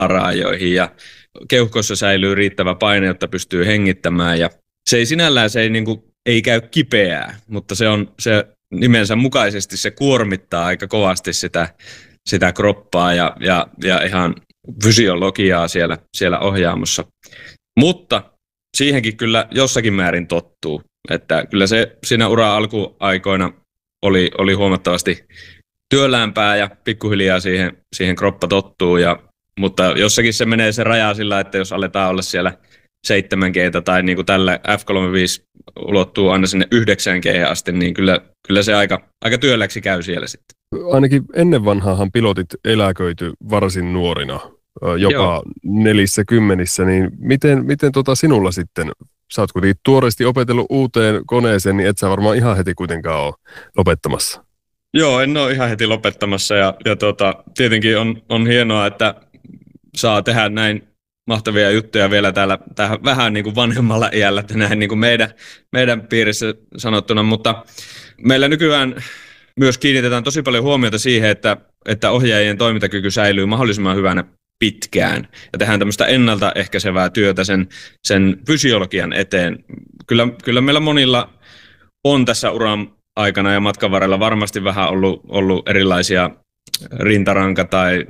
alarajoihin ja keuhkossa säilyy riittävä paine, jotta pystyy hengittämään ja se ei sinällään ei käy kipeää, mutta se nimensä mukaisesti se kuormittaa aika kovasti sitä kroppaa ja ihan fysiologiaa siellä ohjaamossa. Mutta siihenkin kyllä jossakin määrin tottuu, että kyllä se siinä uran alkuaikoina oli huomattavasti työläämpää ja pikkuhiljaa siihen kroppa tottuu, mutta jossakin se menee se raja sillä, että jos aletaan olla siellä 7G tai niin kuin tällä F-35 ulottuu aina sinne 9G asti, niin kyllä se aika työlläksi käy siellä sitten. Ainakin ennen vanhaahan pilotit eläköity varsin nuorina, jopa 40, niin miten sinulla sitten, sä oot kuitenkin tuoreesti opetellut uuteen koneeseen, niin et sä varmaan ihan heti kuitenkaan ole lopettamassa. Joo, en ole ihan heti lopettamassa ja tietenkin on hienoa, että saa tehdä näin mahtavia juttuja vielä täällä vähän niin kuin vanhemmalla iällä, näin niin kuin meidän piirissä sanottuna, mutta meillä nykyään myös kiinnitetään tosi paljon huomiota siihen, että ohjaajien toimintakyky säilyy mahdollisimman hyvänä pitkään ja tehdään tämmöistä ennaltaehkäisevää työtä sen fysiologian eteen. Kyllä meillä monilla on tässä uran aikana ja matkan varrella varmasti vähän ollut erilaisia rintaranka- tai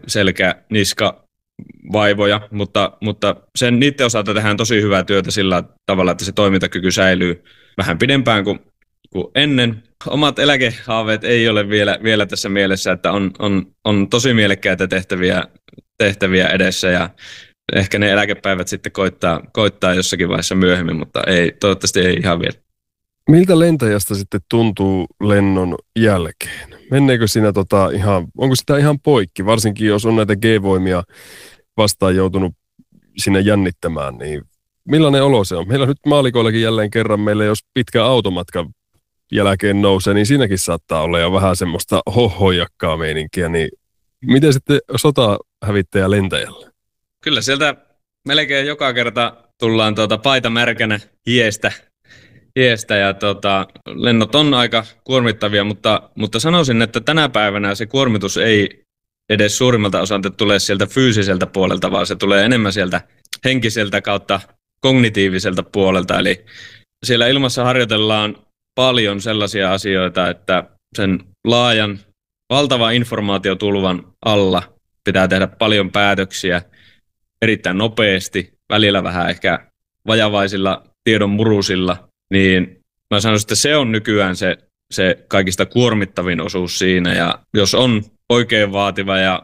selkä-niska-vaivoja, mutta niiden osalta tehdään tosi hyvää työtä sillä tavalla, että se toimintakyky säilyy vähän pidempään kuin ennen. Omat eläkehaaveet ei ole vielä tässä mielessä, että on tosi mielekkäitä tehtäviä edessä ja ehkä ne eläkepäivät sitten koittaa jossakin vaiheessa myöhemmin, mutta toivottavasti ei ihan vielä. Miltä lentäjästä sitten tuntuu lennon jälkeen? Menneekö siinä onko sitä ihan poikki, varsinkin jos on näitä G-voimia vastaan joutunut sinne jännittämään, niin millainen olo se on? Meillä nyt maalikoillakin jälleen kerran, jos pitkä automatka jälkeen nousee, niin siinäkin saattaa olla jo vähän semmoista hohojakkaa meininkiä, niin miten sitten sotahävittäjä lentäjällä? Kyllä sieltä melkein joka kerta tullaan paita märkänä hiestä ja lennot on aika kuormittavia, mutta sanoisin, että tänä päivänä se kuormitus ei edes suurimmalta osalta tule sieltä fyysiseltä puolelta, vaan se tulee enemmän sieltä henkiseltä kautta kognitiiviselta puolelta. Eli siellä ilmassa harjoitellaan paljon sellaisia asioita, että sen laajan, valtavan informaatiotulvan alla pitää tehdä paljon päätöksiä erittäin nopeasti, välillä vähän ehkä vajavaisilla tiedon murusilla, niin mä sanoisin, että se on nykyään se kaikista kuormittavin osuus siinä, ja jos on oikein vaativa ja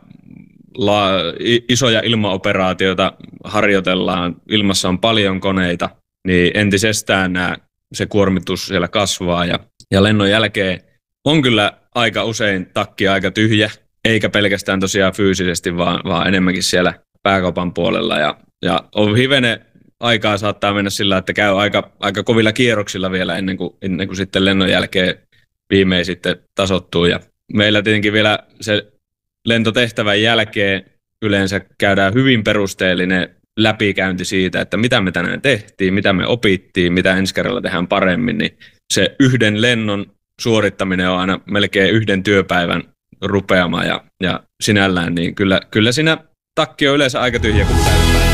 isoja ilmaoperaatioita harjoitellaan, ilmassa on paljon koneita, niin entisestään se kuormitus siellä kasvaa, ja lennon jälkeen on kyllä aika usein takki aika tyhjä, eikä pelkästään tosiaan fyysisesti, vaan enemmänkin siellä pääkopan puolella, ja on hivenen aikaa saattaa mennä sillä, että käy aika kovilla kierroksilla vielä ennen kuin sitten lennon jälkeen viimein sitten tasoittuu. Ja meillä tietenkin vielä se lentotehtävän jälkeen yleensä käydään hyvin perusteellinen läpikäynti siitä, että mitä me tänään tehtiin, mitä me opittiin, mitä ensi kerralla tehdään paremmin. Niin se yhden lennon suorittaminen on aina melkein yhden työpäivän rupeama ja sinällään, niin kyllä siinä takki on yleensä aika tyhjä kuin täynnä.